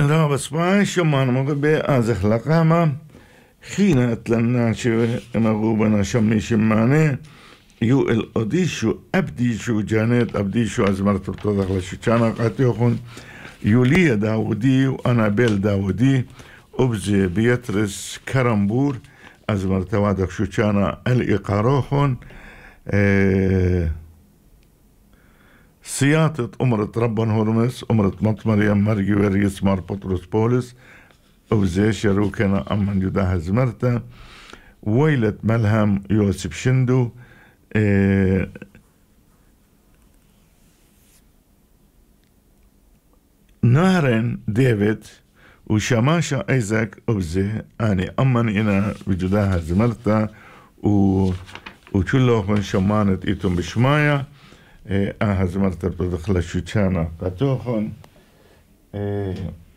بس باش شمان مغ بي ازخ لقامة خينا اتلنا شو مغوبنا شمي شماني يو الأديشو أبديشو جانت أبديشو أزمرت بتضغل شو كان قاتيوخون يوليا داودي وأنا بيل داودي أبزي بيترس كرمبور أزمرت وادك شو كان الإقاروخون سياطة أمرت ربن هرمس أمرت مطمريم مرجي وريس مار بطرس بولس أبزي شروكنا أمن يداها زمرتا ويلة ملهم يوسف شندو نهرن ديفيد وشماشا ايزاك أبزي أني أمن إنا بجداها زمرتا وكلهم شمانت إيتم بشمايا زمرتا بدخل شوشانا قاتوخن